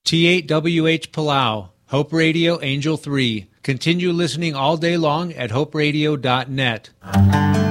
T8WH Palau, Hope Radio Angel 3. Continue listening all day long at hoperadio.net.